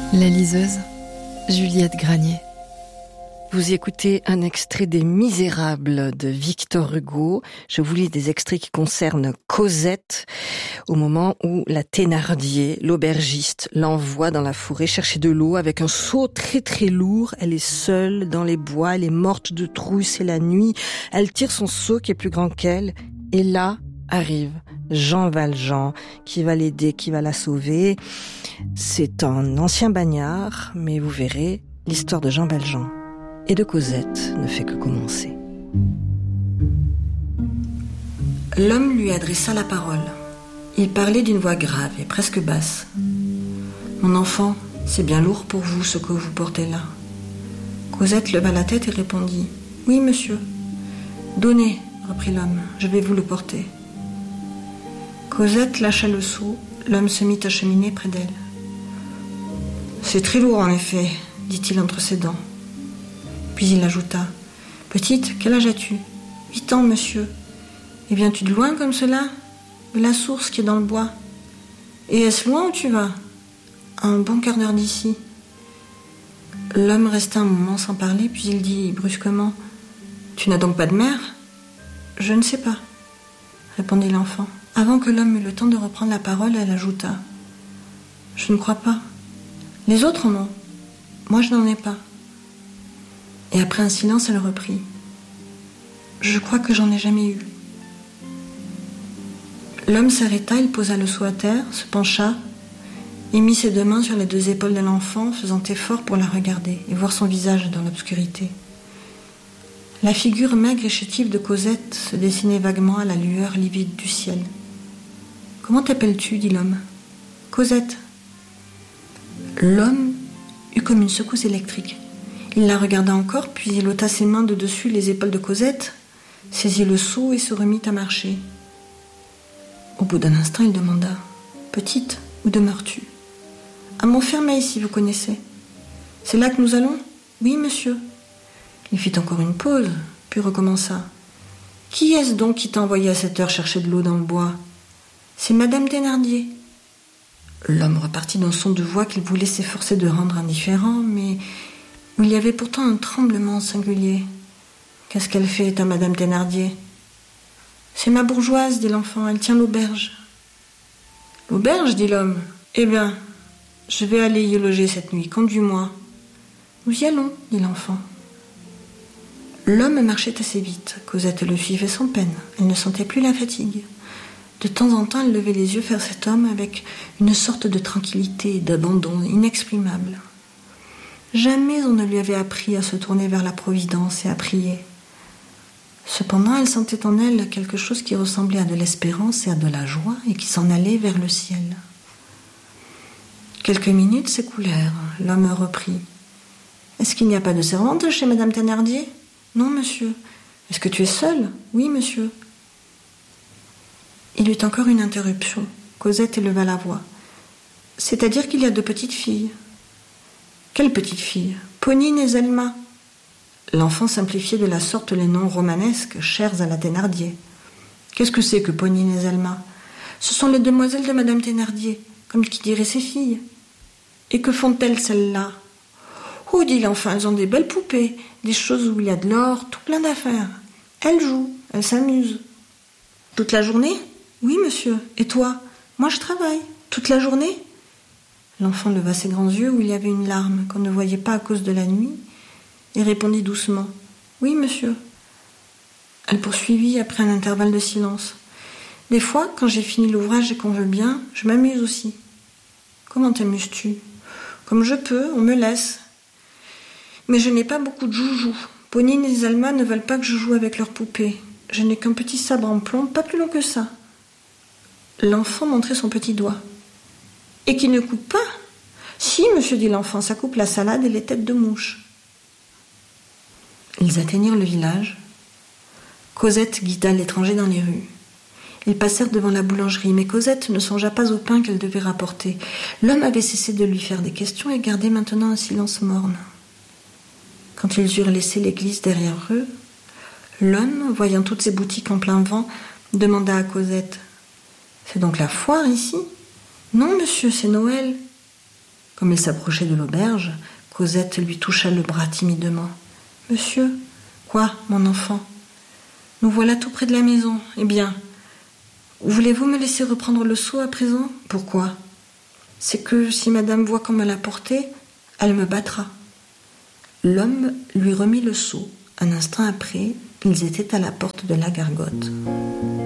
La liseuse, Juliette Granier. Vous écoutez un extrait des Misérables de Victor Hugo. Je vous lis des extraits qui concernent Cosette, au moment où la Thénardier, l'aubergiste, l'envoie dans la forêt chercher de l'eau avec un seau très très lourd. Elle est seule dans les bois, elle est morte de trouille, c'est la nuit. Elle tire son seau qui est plus grand qu'elle. Et là arrive Jean Valjean qui va l'aider, qui va la sauver. C'est un ancien bagnard, mais vous verrez, l'histoire de Jean Valjean et de Cosette ne fait que commencer. L'homme lui adressa la parole. Il parlait d'une voix grave et presque basse. « Mon enfant, c'est bien lourd pour vous ce que vous portez là. » Cosette leva la tête et répondit « Oui, monsieur. »« Donnez, reprit l'homme, je vais vous le porter. » Cosette lâcha le seau, l'homme se mit à cheminer près d'elle. « C'est très lourd en effet, dit-il entre ses dents. » Puis il ajouta « Petite, quel âge as-tu ?»« 8 ans, monsieur. »« Et viens-tu de loin comme cela ? De la source qui est dans le bois. »« Et est-ce loin où tu vas ? » ?»« Un bon quart d'heure d'ici. » L'homme resta un moment sans parler, puis il dit brusquement « Tu n'as donc pas de mère ?»« Je ne sais pas, » répondit l'enfant. Avant que l'homme eût le temps de reprendre la parole, elle ajouta « Je ne crois pas. Les autres en ont. Moi, je n'en ai pas. » Et après un silence, elle reprit « Je crois que j'en ai jamais eu. » L'homme s'arrêta, il posa le seau à terre, se pencha et mit ses 2 mains sur les 2 épaules de l'enfant, faisant effort pour la regarder et voir son visage dans l'obscurité. La figure maigre et chétive de Cosette se dessinait vaguement à la lueur livide du ciel. « Comment t'appelles-tu » dit l'homme. « Cosette. » L'homme eut comme une secousse électrique. Il la regarda encore, puis il ôta ses mains de dessus les épaules de Cosette, saisit le seau et se remit à marcher. Au bout d'un instant, il demanda « Petite, où demeures-tu » ? « À Montfermeil, si vous connaissez. »« C'est là que nous allons ?»« Oui, monsieur. » Il fit encore une pause, puis recommença. « Qui est-ce donc qui t'a envoyé à cette heure chercher de l'eau dans le bois ? » ?»« C'est Madame Thénardier. » L'homme repartit d'un son de voix qu'il voulait s'efforcer de rendre indifférent, mais où il y avait pourtant un tremblement singulier. « Qu'est-ce qu'elle fait, ta Madame Thénardier ?»« C'est ma bourgeoise, dit l'enfant, elle tient l'auberge. »« L'auberge, dit l'homme. Eh bien, je vais aller y loger cette nuit, conduis-moi. »« Nous y allons, dit l'enfant. » L'homme marchait assez vite. Cosette le suivait sans peine. Elle ne sentait plus la fatigue. De temps en temps, elle levait les yeux vers cet homme avec une sorte de tranquillité et d'abandon inexprimable. Jamais on ne lui avait appris à se tourner vers la Providence et à prier. Cependant, elle sentait en elle quelque chose qui ressemblait à de l'espérance et à de la joie et qui s'en allait vers le ciel. Quelques minutes s'écoulèrent. L'homme reprit. « Est-ce qu'il n'y a pas de servante chez Madame Thénardier ?»« Non, monsieur. »« Est-ce que tu es seule ?»« Oui, monsieur. » Il eut encore une interruption. Cosette éleva la voix. « C'est-à-dire qu'il y a 2 petites filles. »« Quelles petites filles ? Ponine et Zelma. » L'enfant simplifiait de la sorte les noms romanesques chers à la Thénardier. « Qu'est-ce que c'est que Ponine et Zelma ? Ce sont les demoiselles de Madame Thénardier, comme qui dirait ses filles. »« Et que font-elles, celles-là ? » ?»« Oh, dit l'enfant, elles ont des belles poupées, des choses où il y a de l'or, tout plein d'affaires. Elles jouent, elles s'amusent. »« Toute la journée ? » ?»« Oui, monsieur. Et toi ? » ?»« Moi, je travaille. Toute la journée ? » L'enfant leva ses grands yeux où il y avait une larme qu'on ne voyait pas à cause de la nuit et répondit doucement « Oui, monsieur. » Elle poursuivit après un intervalle de silence. « Des fois, quand j'ai fini l'ouvrage et qu'on veut bien, je m'amuse aussi. »« Comment t'amuses-tu ? » ?»« Comme je peux, on me laisse. Mais je n'ai pas beaucoup de joujoux. Ponine et Zelma ne veulent pas que je joue avec leurs poupées. Je n'ai qu'un petit sabre en plomb, pas plus long que ça. » L'enfant montrait son petit doigt. « Et qui ne coupe pas ? » ?»« Si, monsieur, dit l'enfant, ça coupe la salade et les têtes de mouches. » Ils atteignirent le village. Cosette guida l'étranger dans les rues. Ils passèrent devant la boulangerie, mais Cosette ne songea pas au pain qu'elle devait rapporter. L'homme avait cessé de lui faire des questions et gardait maintenant un silence morne. Quand ils eurent laissé l'église derrière eux, l'homme, voyant toutes ces boutiques en plein vent, demanda à Cosette « C'est donc la foire ici ?»« Non, monsieur, c'est Noël. » Comme il s'approchait de l'auberge, Cosette lui toucha le bras timidement. « Monsieur ?»« Quoi, mon enfant ? Nous voilà tout près de la maison. Eh bien, voulez-vous me laisser reprendre le seau à présent ? Pourquoi ? C'est que si madame voit qu'on me l'a porté, elle me battra. » L'homme lui remit le seau. Un instant après, ils étaient à la porte de la gargote.